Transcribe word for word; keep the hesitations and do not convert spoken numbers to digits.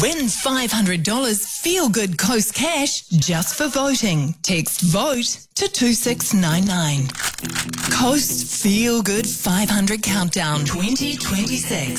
Win five hundred dollars Feel Good Coast Cash just for voting. Text VOTE to two six nine nine. Coast Feel Good five hundred Countdown twenty twenty-six.